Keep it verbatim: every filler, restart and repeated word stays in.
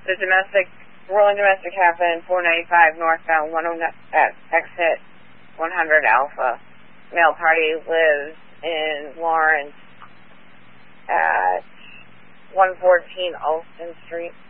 The domestic, rolling domestic happened four ninety-five northbound, one oh nine, at exit one hundred Alpha. Male party lives in Lawrence at one fourteen Alston Street.